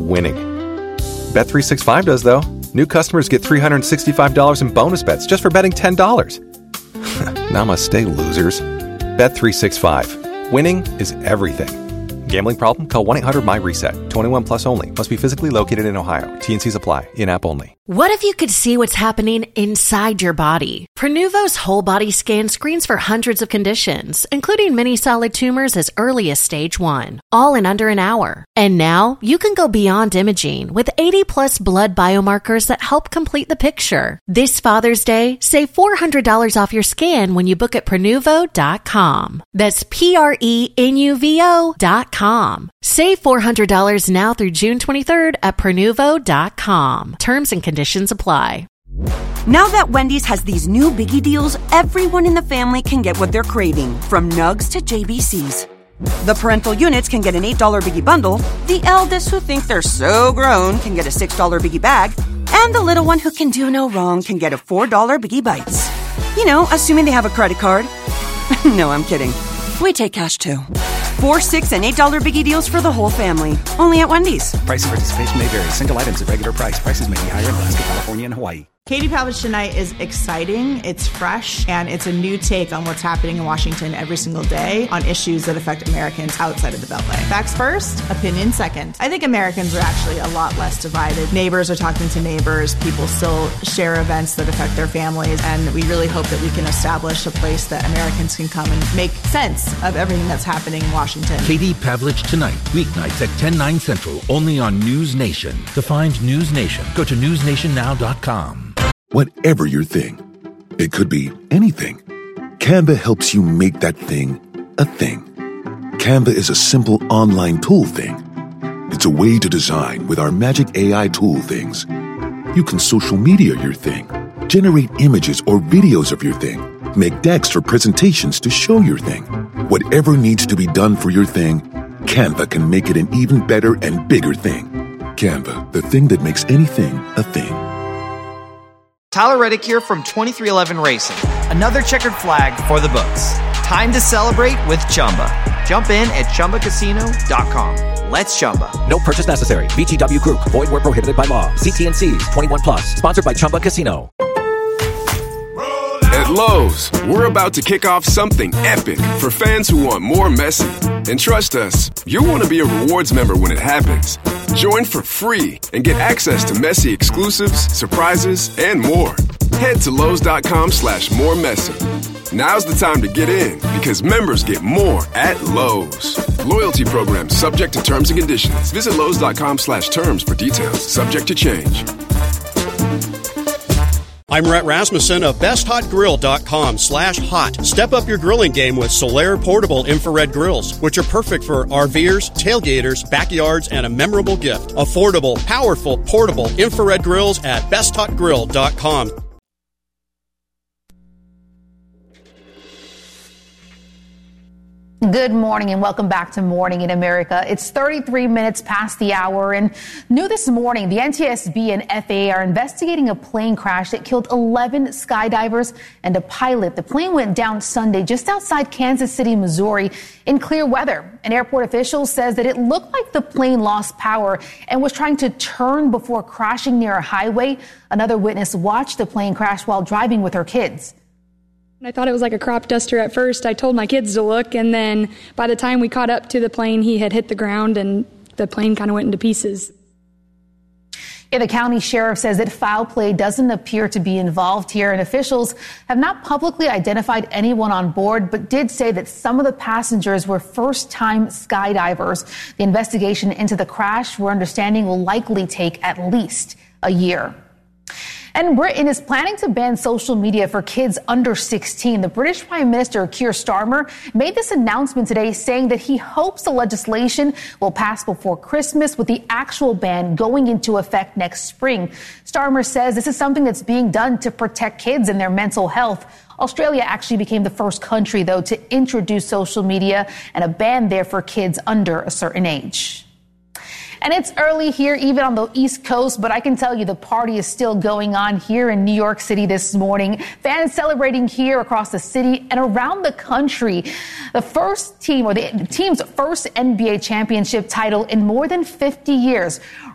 winning. Bet365 does, though. New customers get $365 in bonus bets just for betting $10. Namaste, losers. Bet365. Winning is everything. Gambling problem? Call 1-800-MY-RESET. 21 plus only. Must be physically located in Ohio. T&Cs apply. In-app only. What if you could see what's happening inside your body? Prenuvo's whole body scan screens for hundreds of conditions, including many solid tumors as early as stage 1, all in under an hour. And now you can go beyond imaging with 80 plus blood biomarkers that help complete the picture. This Father's Day, save $400 off your scan when you book at Prenuvo.com. That's Prenuvo.com. Save $400 now through June 23rd at Prenuvo.com. Terms and conditions apply. Now that Wendy's has these new biggie deals, everyone in the family can get what they're craving, from Nugs to JBCs. The parental units can get an $8 biggie bundle, the eldest who think they're so grown can get a $6 biggie bag, and the little one who can do no wrong can get a $4 biggie bites. You know, assuming they have a credit card. No, I'm kidding. We take cash too. 4, 6, and $8 biggie deals for the whole family. Only at Wendy's. Price and participation may vary. Single items at regular price. Prices may be higher in Alaska, California, and Hawaii. Katie Pavlich Tonight is exciting, it's fresh, and it's a new take on what's happening in Washington every single day on issues that affect Americans outside of the Beltway. Facts first, opinion second. I think Americans are actually a lot less divided. Neighbors are talking to neighbors. People still share events that affect their families, and we really hope that we can establish a place that Americans can come and make sense of everything that's happening in Washington. Katie Pavlich Tonight, weeknights at 10/9 Central, only on News Nation. To find News Nation, go to newsnationnow.com. Whatever your thing, it could be anything. Canva helps you make that thing a thing. Canva is a simple online tool thing. It's a way to design with our magic AI tool things. You can social media your thing, generate images or videos of your thing, make decks or presentations to show your thing. Whatever needs to be done for your thing, Canva can make it an even better and bigger thing. Canva, the thing that makes anything a thing. Tyler Reddick here from 2311 Racing. Another checkered flag for the books. Time to celebrate with Chumba. Jump in at ChumbaCasino.com. Let's Chumba. No purchase necessary. VGW Group. Void where prohibited by law. See T&Cs. 21 plus. Sponsored by Chumba Casino. At Lowe's, we're about to kick off something epic for fans who want more Messi. And trust us, you'll want to be a rewards member when it happens. Join for free and get access to Messi exclusives, surprises, and more. Head to Lowe's.com/moremessy. Now's the time to get in because members get more at Lowe's. Loyalty program subject to terms and conditions. Visit Lowe's.com/terms for details. Subject to change. I'm Rhett Rasmussen of BestHotGrill.com/hot. Step up your grilling game with Solaire portable infrared grills, which are perfect for RVers, tailgaters, backyards, and a memorable gift. Affordable, powerful, portable infrared grills at BestHotGrill.com. Good morning and welcome back to Morning in America. It's 33 minutes past the hour, and new this morning, the NTSB and FAA are investigating a plane crash that killed 11 skydivers and a pilot. The plane went down Sunday just outside Kansas City, Missouri in clear weather. An airport official says that it looked like the plane lost power and was trying to turn before crashing near a highway. Another witness watched the plane crash while driving with her kids. I thought it was like a crop duster at first. I told my kids to look, and then by the time we caught up to the plane, he had hit the ground and the plane kind of went into pieces. Yeah, the county sheriff says that foul play doesn't appear to be involved here, and officials have not publicly identified anyone on board, but did say that some of the passengers were first-time skydivers. The investigation into the crash, we're understanding, will likely take at least a year. And Britain is planning to ban social media for kids under 16. The British Prime Minister, Keir Starmer, made this announcement today, saying that he hopes the legislation will pass before Christmas, with the actual ban going into effect next spring. Starmer says this is something that's being done to protect kids and their mental health. Australia actually became the first country, though, to introduce social media and a ban there for kids under a certain age. And it's early here, even on the East Coast, but I can tell you the party is still going on here in New York City this morning. Fans celebrating here across the city and around the country. The first team, or the team's first NBA championship title in more than 50 years.